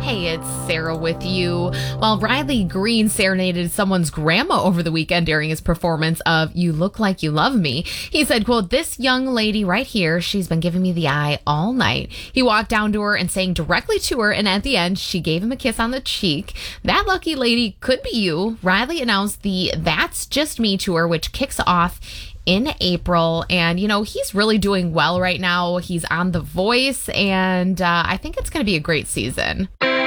Hey, it's Sarah with you. While Riley Green serenaded someone's grandma over the weekend during his performance of You Look Like You Love Me, he said, quote, "This young lady right here, she's been giving me the eye all night." He walked down to her and sang directly to her, and at the end, she gave him a kiss on the cheek. That lucky lady could be you. Riley announced the That's Just Me tour, which kicks off in April. And, he's really doing well right now. He's on The Voice, and I think it's going to be a great season.